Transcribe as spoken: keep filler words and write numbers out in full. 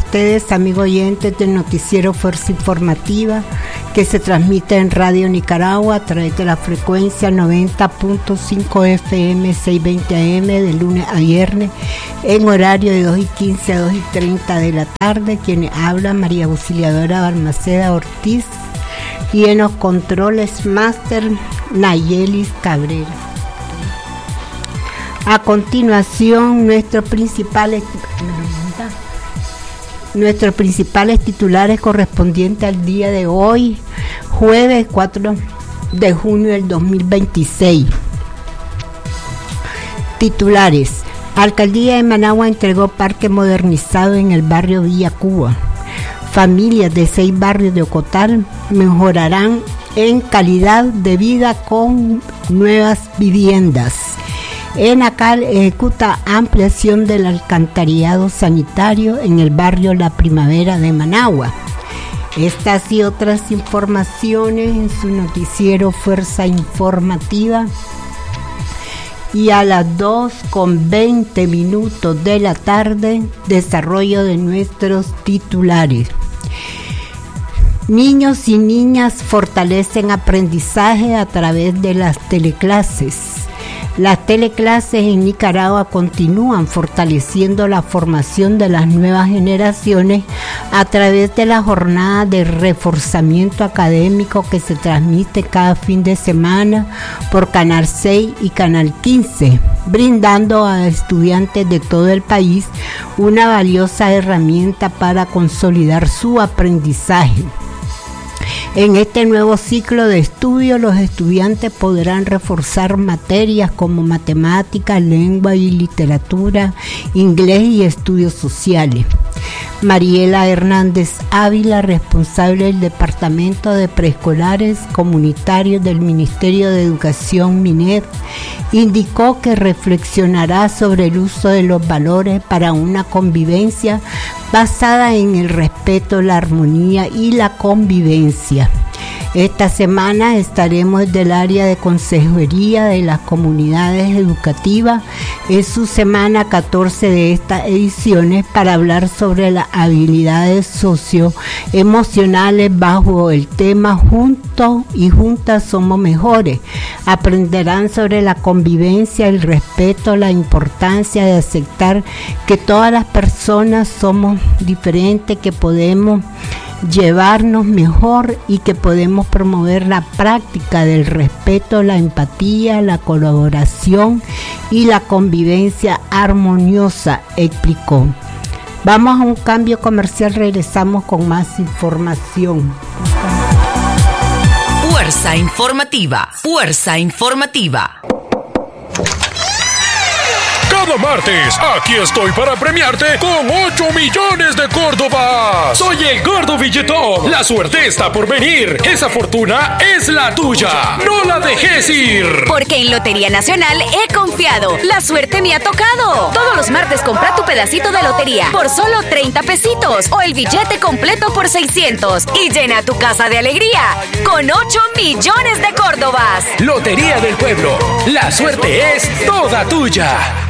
ustedes, amigos oyentes del noticiero Fuerza Informativa, que se transmite en Radio Nicaragua a través de la frecuencia noventa punto cinco F M seiscientos veinte A M de lunes a viernes en horario de dos y quince a dos y treinta de la tarde. Quienes hablan, María Auxiliadora Balmaceda Ortiz, y en los controles máster Nayelis Cabrera. A continuación, nuestros principales nuestros principales titulares correspondientes al día de hoy, jueves cuatro de junio del dos mil veintiséis. Titulares: Alcaldía de Managua entregó parque modernizado en el barrio Villa Cuba. Familias de seis barrios de Ocotal mejorarán en calidad de vida con nuevas viviendas. ENACAL ejecuta ampliación del alcantarillado sanitario en el barrio La Primavera de Managua. Estas y otras informaciones en su noticiero Fuerza Informativa. Y a las dos con veinte minutos de la tarde, desarrollo de nuestros titulares. Niños y niñas fortalecen aprendizaje a través de las teleclases. Las teleclases en Nicaragua continúan fortaleciendo la formación de las nuevas generaciones a través de la jornada de reforzamiento académico que se transmite cada fin de semana por Canal seis y Canal quince, brindando a estudiantes de todo el país una valiosa herramienta para consolidar su aprendizaje. En este nuevo ciclo de estudio, los estudiantes podrán reforzar materias como matemáticas, lengua y literatura, inglés y estudios sociales. Mariela Hernández Ávila, responsable del Departamento de Preescolares Comunitarios del Ministerio de Educación MINED, indicó que reflexionará sobre el uso de los valores para una convivencia basada en el respeto, la armonía y la convivencia. Esta semana estaremos desde el área de consejería de las comunidades educativas en su semana catorce de estas ediciones para hablar sobre las habilidades socioemocionales bajo el tema Juntos y Juntas Somos Mejores. Aprenderán sobre la convivencia, el respeto, la importancia de aceptar que todas las personas somos diferentes, que podemos llevarnos mejor y que podemos promover la práctica del respeto, la empatía, la colaboración y la convivencia armoniosa, explicó. Vamos a un cambio comercial, regresamos con más información. Fuerza Informativa, Fuerza Informativa. Cada martes, aquí estoy para premiarte con ocho millones de Córdobas. Soy el Gordo Billetón. La suerte está por venir. Esa fortuna es la tuya. No la dejes ir. Porque en Lotería Nacional he confiado. La suerte me ha tocado. Todos los martes compra tu pedacito de lotería por solo treinta pesitos o el billete completo por seiscientos y llena tu casa de alegría con ocho millones de Córdobas. Lotería del Pueblo. La suerte es toda tuya.